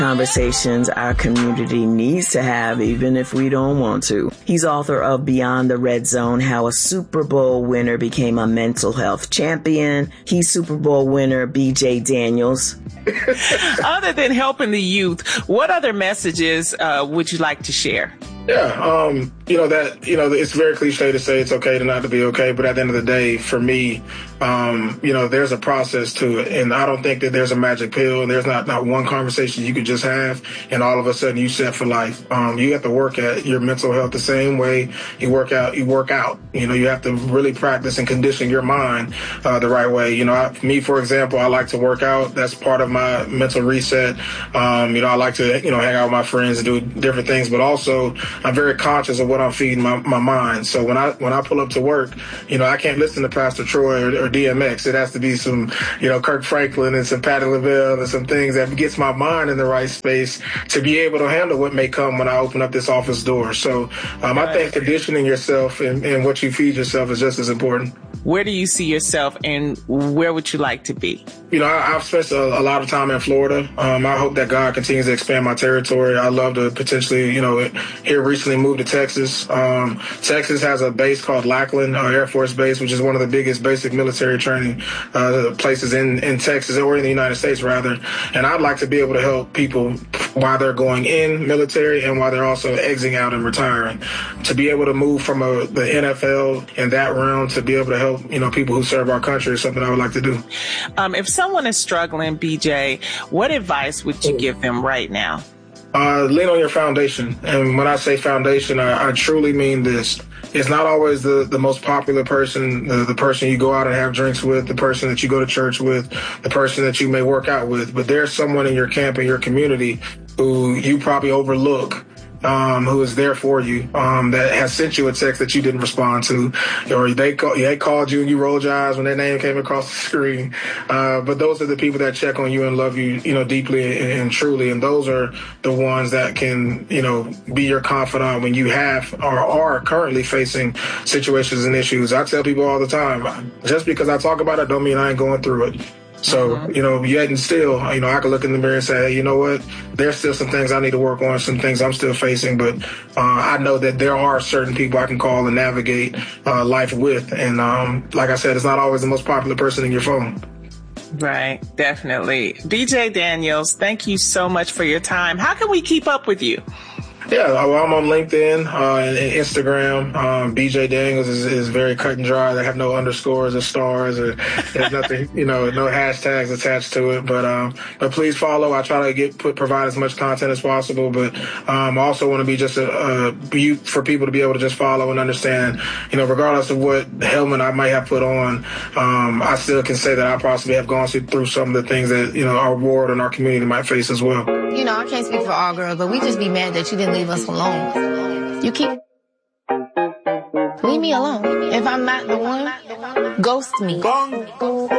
Conversations our community needs to have, even if we don't want to. He's author of Beyond the Red Zone, How a Super Bowl Winner Became a Mental Health Champion. He's Super Bowl winner BJ Daniels. Other than helping the youth, what other messages would you like to share? Yeah, it's very cliche to say it's okay to not to be okay, but at the end of the day, for me, there's a process to it, and I don't think that there's a magic pill, and there's not one conversation you could just have, and all of a sudden you set for life. You have to work at your mental health the same way you work out. You have to really practice and condition your mind the right way. For example, I like to work out. That's part of my mental reset. I like to, hang out with my friends and do different things, but also I'm very conscious of what I'm feeding my mind. So when I pull up to work, I can't listen to Pastor Troy or DMX. It has to be some, Kirk Franklin and some Patti LaBelle and some things that gets my mind in the right space to be able to handle what may come when I open up this office door. So I think conditioning yourself and what you feed yourself is just as important. Where do you see yourself, and where would you like to be? I've spent a lot of time in Florida. I hope that God continues to expand my territory. I'd love to potentially, here recently moved to Texas. Texas has a base called Lackland Air Force Base, which is one of the biggest basic military training places in Texas, or in the United States, rather. And I'd like to be able to help people while they're going in military and while they're also exiting out and retiring. To be able to move from the NFL in that realm to be able to help, people who serve our country is something I would like to do. If someone is struggling, BJ, what advice would you give them right now? Lean on your foundation. And when I say foundation, I truly mean this. It's not always the most popular person, the person you go out and have drinks with, the person that you go to church with, the person that you may work out with. But there's someone in your camp, in your community, who you probably overlook, who is there for you, that has sent you a text that you didn't respond to, or they called you and you rolled your eyes when their name came across the screen. But those are the people that check on you and love you, deeply and truly. And those are the ones that can, be your confidant when you have or are currently facing situations and issues. I tell people all the time, just because I talk about it don't mean I ain't going through it. So, yet and still, I can look in the mirror and say, hey, you know what? There's still some things I need to work on, some things I'm still facing. But I know that there are certain people I can call and navigate life with. And like I said, it's not always the most popular person in your phone. Right. Definitely. BJ Daniels, thank you so much for your time. How can we keep up with you? Yeah, I'm on LinkedIn and Instagram. BJ Daniels is very cut and dry. They have no underscores or stars, or there's nothing, no hashtags attached to it. But please follow. I try to provide as much content as possible. But I also want to be just for people to be able to just follow and understand, regardless of what helmet I might have put on, I still can say that I possibly have gone through some of the things that, our ward and our community might face as well. I can't speak for all girls, but we just be mad that you didn't leave us alone. Leave me alone. If I'm not the one, ghost me.